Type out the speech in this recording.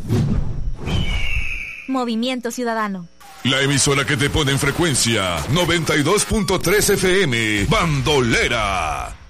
Movimiento Ciudadano. La emisora que te pone en frecuencia 92.3 FM, Bandolera.